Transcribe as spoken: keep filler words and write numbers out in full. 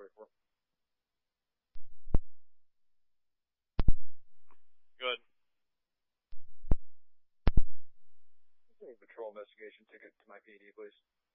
for. Good. A patrol investigation ticket to my P D, please.